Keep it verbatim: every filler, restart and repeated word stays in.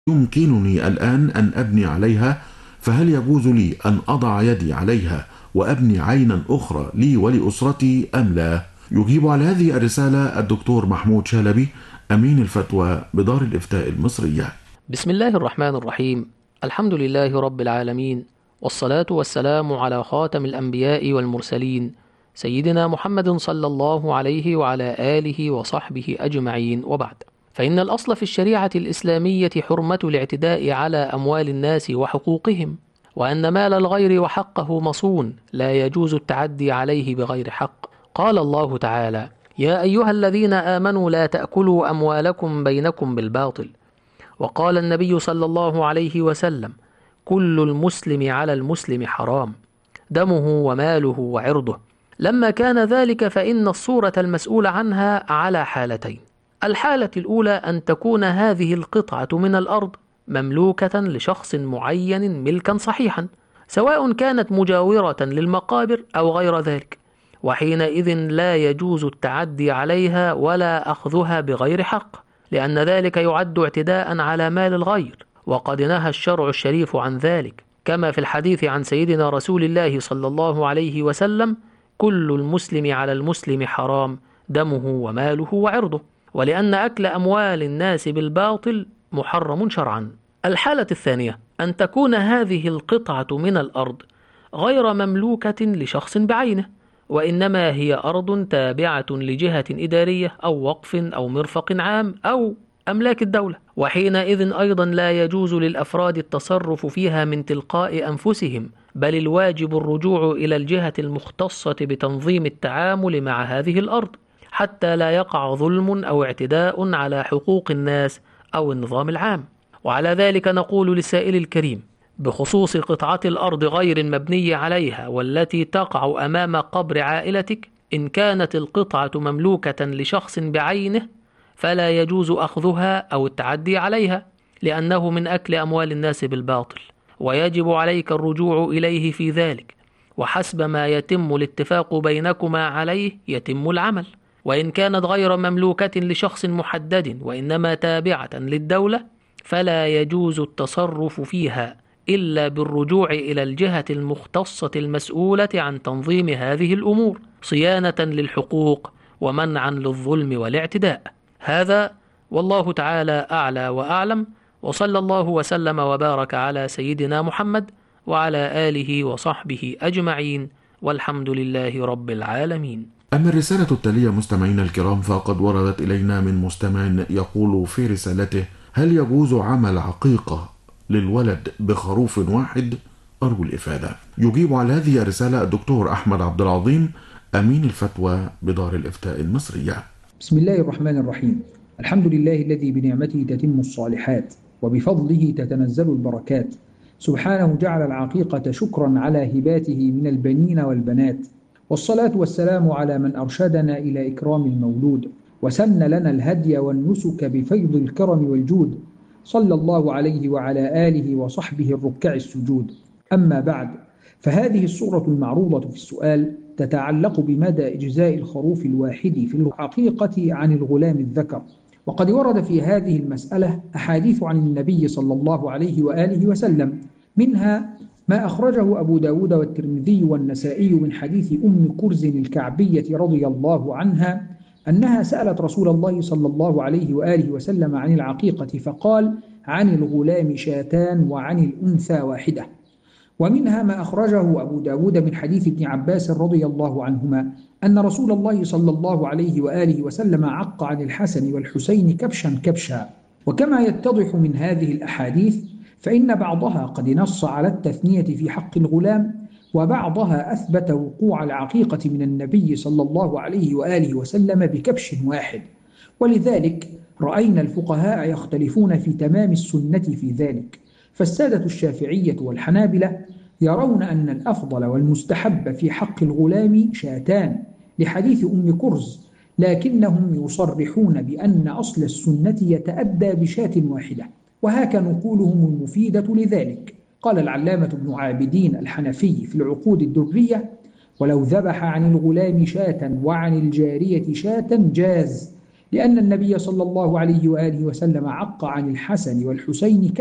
يمكنني الآن أن أبني عليها، فهل يجوز لي أن أضع يدي عليها وأبني عينا أخرى لي ولأسرتي أم لا؟ يجيب على هذه الرسالة الدكتور محمود شلبي، أمين الفتوى بدار الإفتاء المصرية. بسم الله الرحمن الرحيم. الحمد لله رب العالمين، والصلاة والسلام على خاتم الأنبياء والمرسلين، سيدنا محمد صلى الله عليه وعلى آله وصحبه أجمعين، وبعد. فإن الأصل في الشريعة الإسلامية حرمة الاعتداء على أموال الناس وحقوقهم، وأن مال الغير وحقه مصون، لا يجوز التعدي عليه بغير حق. قال الله تعالى: يا أيها الذين آمنوا لا تأكلوا أموالكم بينكم بالباطل. وقال النبي صلى الله عليه وسلم: كل المسلم على المسلم حرام، دمه وماله وعرضه. لما كان ذلك فإن الصورة المسؤول عنها على حالتين: الحالة الأولى أن تكون هذه القطعة من الأرض مملوكة لشخص معين ملكا صحيحا، سواء كانت مجاورة للمقابر أو غير ذلك، وحينئذ لا يجوز التعدي عليها ولا أخذها بغير حق، لأن ذلك يعد اعتداء على مال الغير، وقد نهى الشرع الشريف عن ذلك، كما في الحديث عن سيدنا رسول الله صلى الله عليه وسلم: كل المسلم على المسلم حرام، دمه وماله وعرضه. ولأن أكل أموال الناس بالباطل محرم شرعا. الحالة الثانية أن تكون هذه القطعة من الأرض غير مملوكة لشخص بعينه، وإنما هي أرض تابعة لجهة إدارية أو وقف أو مرفق عام أو أملاك الدولة، وحينئذ أيضا لا يجوز للأفراد التصرف فيها من تلقاء أنفسهم، بل الواجب الرجوع إلى الجهة المختصة بتنظيم التعامل مع هذه الأرض، حتى لا يقع ظلم أو اعتداء على حقوق الناس أو النظام العام. وعلى ذلك نقول للسائل الكريم بخصوص قطعة الأرض غير المبني عليها والتي تقع أمام قبر عائلتك: إن كانت القطعة مملوكة لشخص بعينه فلا يجوز أخذها أو التعدي عليها، لأنه من أكل أموال الناس بالباطل، ويجب عليك الرجوع إليه في ذلك، وحسب ما يتم الاتفاق بينكما عليه يتم العمل. وإن كانت غير مملوكة لشخص محدد وإنما تابعة للدولة فلا يجوز التصرف فيها إلا بالرجوع إلى الجهة المختصة المسؤولة عن تنظيم هذه الأمور، صيانة للحقوق ومنعا للظلم والاعتداء. هذا والله تعالى أعلى وأعلم، وصلى الله وسلم وبارك على سيدنا محمد وعلى آله وصحبه أجمعين، والحمد لله رب العالمين. أما الرسالة التالية مستمعينا الكرام فقد وردت إلينا من مستمع يقول في رسالته: هل يجوز عمل عقيقة للولد بخروف واحد؟ أرجو الإفادة. يجيب على هذه الرسالة الدكتور أحمد عبد العظيم، أمين الفتوى بدار الإفتاء المصرية. بسم الله الرحمن الرحيم. الحمد لله الذي بنعمته تتم الصالحات وبفضله تتنزل البركات. سبحانه جعل العقيقة شكرا على هباته من البنين والبنات، والصلاة والسلام على من أرشدنا إلى إكرام المولود وسن لنا الهدي والنسك بفيض الكرم والجود، صلى الله عليه وعلى آله وصحبه الركع السجود. أما بعد، فهذه الصورة المعروضة في السؤال تتعلق بمدى إجزاء الخروف الواحد في الحقيقة عن الغلام الذكر، وقد ورد في هذه المسألة أحاديث عن النبي صلى الله عليه وآله وسلم، منها ما أخرجه أبو داود والترمذي والنسائي من حديث أم كرز الكعبية رضي الله عنها أنها سألت رسول الله صلى الله عليه وآله وسلم عن العقيقة فقال: عن الغلام شاتان وعن الأنثى واحدة. ومنها ما أخرجه أبو داود من حديث ابن عباس رضي الله عنهما أن رسول الله صلى الله عليه وآله وسلم عق عن الحسن والحسين كبشا كبشا. وكما يتضح من هذه الأحاديث فإن بعضها قد نص على التثنية في حق الغلام، وبعضها أثبت وقوع العقيقة من النبي صلى الله عليه وآله وسلم بكبش واحد، ولذلك رأينا الفقهاء يختلفون في تمام السنة في ذلك. فالسادة الشافعية والحنابلة يرون أن الأفضل والمستحب في حق الغلام شاتان لحديث أم كرز، لكنهم يصرحون بأن أصل السنة يتأدى بشاة واحدة، وهاك نقولهم المفيدة لذلك. قال العلامة ابن عابدين الحنفي في العقود الدرية: ولو ذبح عن الغلام شاة وعن الجارية شاة جاز، لأن النبي صلى الله عليه وآله وسلم عق عن الحسن والحسين